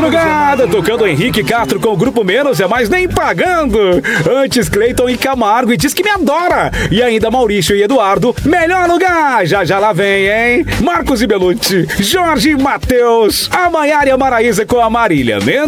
madrugada, tocando Henrique Castro com o Grupo Menos, é mais nem pagando. Antes Cleiton e Camargo e diz que me adora. E ainda Maurício e Eduardo, melhor lugar. Já já lá vem, hein? Marcos e Belucci, Jorge e Matheus, a Maiara e a Maraísa com a Marília Mendes.